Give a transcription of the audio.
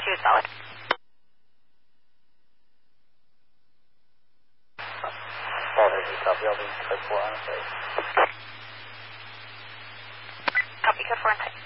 solid. Copy, I'll be code 4 on the face. Copy, code 4 on site.